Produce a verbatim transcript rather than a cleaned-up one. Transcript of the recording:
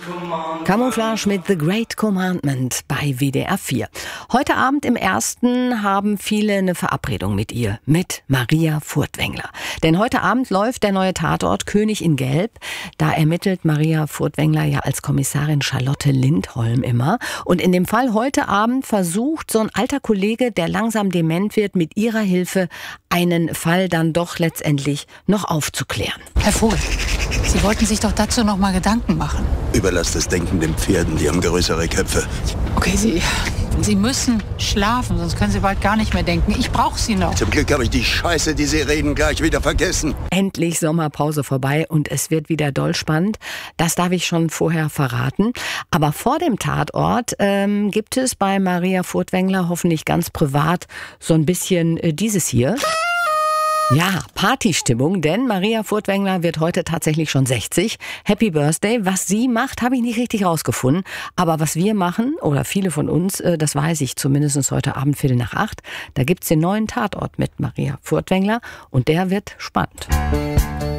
Camouflage mit The Great Commandment bei W D R vier. Heute Abend im Ersten haben viele eine Verabredung mit ihr, mit Maria Furtwängler. Denn heute Abend läuft der neue Tatort König in Gelb. Da ermittelt Maria Furtwängler ja als Kommissarin Charlotte Lindholm immer. Und in dem Fall heute Abend versucht so ein alter Kollege, der langsam dement wird, mit ihrer Hilfe einen Fall dann doch letztendlich noch aufzuklären. Herr Vogel, Sie wollten sich doch dazu noch mal Gedanken machen. Überlass das Denken den Pferden, die haben größere Köpfe. Okay, Sie, Sie müssen schlafen, sonst können Sie bald gar nicht mehr denken. Ich brauche Sie noch. Zum Glück habe ich die Scheiße, die Sie reden, gleich wieder vergessen. Endlich Sommerpause vorbei und es wird wieder doll spannend. Das darf ich schon vorher verraten. Aber vor dem Tatort ähm, gibt es bei Maria Furtwängler hoffentlich ganz privat so ein bisschen äh, dieses hier. Ja, Partystimmung, denn Maria Furtwängler wird heute tatsächlich schon sechzig. Happy Birthday. Was sie macht, habe ich nicht richtig rausgefunden. Aber was wir machen, oder viele von uns, das weiß ich zumindest heute Abend Viertel nach acht, da gibt's den neuen Tatort mit Maria Furtwängler und der wird spannend.